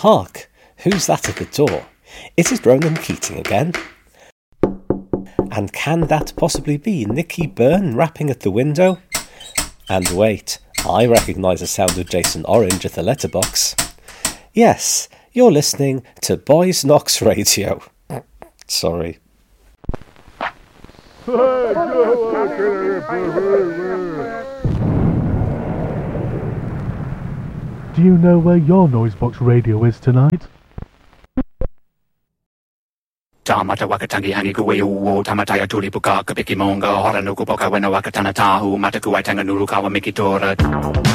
Hark! Who's that at the door? Is it Ronan Keating again? And can that possibly be Nicky Byrne rapping at the window? And wait, I recognise the sound of Jason Orange at the letterbox. Yes, you're listening to Boys Knox Radio. Sorry. Do you know where your Noisebox radio is tonight? Tamata wakatangi hani kuwe uo tamataya tuli puka kapiki monga hora nuku poka wena wakatana tahu mataku waitanga nuru kawa mikitora